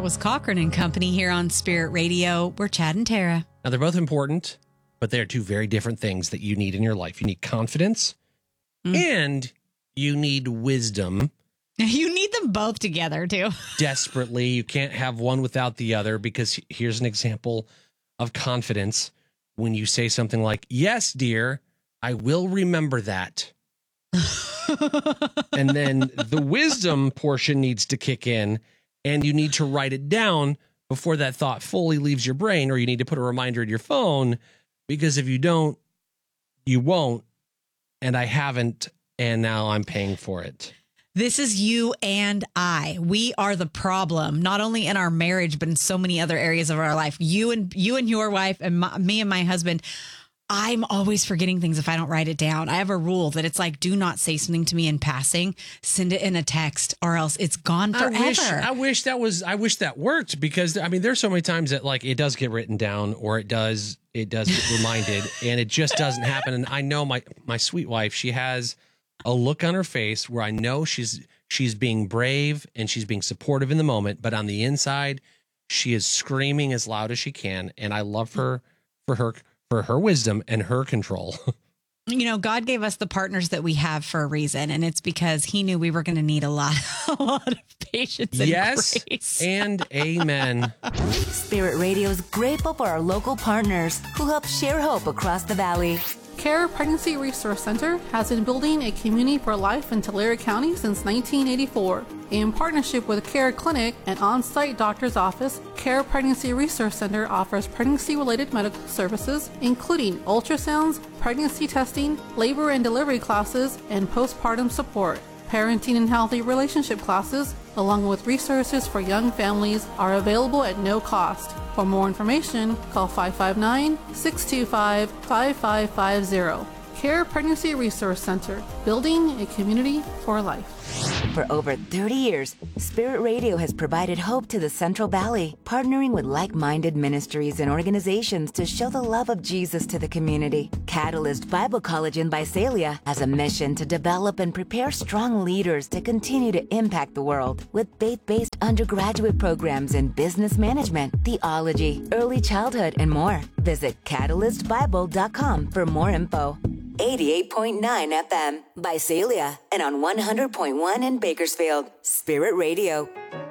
was Cochran and Company here on Spirit Radio. We're Chad and Tara. Now, they're both important, but they're two very different things that you need in your life. You need confidence and you need wisdom. You need them both together, too. Desperately. You can't have one without the other, because here's an example of confidence when you say something like, "Yes, dear, I will remember that." And then the wisdom portion needs to kick in, and you need to write it down before that thought fully leaves your brain, or you need to put a reminder in your phone, because if you don't, you won't. And I haven't, and now I'm paying for it. This is you and I. We are the problem, not only in our marriage, but in so many other areas of our life. You and your wife and me and my husband. I'm always forgetting things if I don't write it down. I have a rule that it's like, do not say something to me in passing. Send it in a text, or else it's gone forever. I wish that worked, because I mean, there's so many times that like it does get written down, or it does get reminded, and it just doesn't happen. And I know my sweet wife, she has a look on her face where I know she's being brave and she's being supportive in the moment, but on the inside, she is screaming as loud as she can. And I love her for her wisdom and her control. You know, God gave us the partners that we have for a reason, and it's because he knew we were going to need a lot of patience and grace. And amen. Spirit Radio is grateful for our local partners who help share hope across the valley. CARE Pregnancy Resource Center has been building a community for life in Tulare County since 1984. In partnership with CARE Clinic, an on-site doctor's office, CARE Pregnancy Resource Center offers pregnancy-related medical services, including ultrasounds, pregnancy testing, labor and delivery classes, and postpartum support. Parenting and healthy relationship classes, along with resources for young families, are available at no cost. For more information, call 559-625-5550. CARE Pregnancy Resource Center, building a community for life. For over 30 years, Spirit Radio has provided hope to the Central Valley, partnering with like-minded ministries and organizations to show the love of Jesus to the community. Catalyst Bible College in Visalia has a mission to develop and prepare strong leaders to continue to impact the world with faith-based undergraduate programs in business management, theology, early childhood, and more. Visit catalystbible.com for more info. 88.9 FM, Visalia, and on 100.1 in Bakersfield. Spirit Radio.